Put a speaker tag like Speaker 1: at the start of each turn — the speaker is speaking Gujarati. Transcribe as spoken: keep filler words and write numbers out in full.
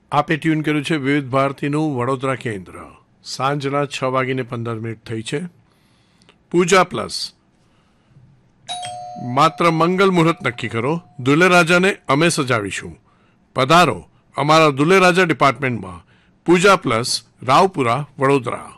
Speaker 1: આપે ટ્યુન કર્યું છે વિવિધ ભારતીનું વડોદરા કેન્દ્ર. સાંજના છ વાગીને પંદર મિનિટ થઈ છે. પૂજા પ્લસ માત્ર મંગલ મુહૂર્ત નક્કી કરો, દુલ્હે અમે સજાવીશું. પધારો અમારા દુલ્હે રાજા ડિપાર્ટમેન્ટમાં. પૂજા પ્લસ, રાવપુરા, વડોદરા.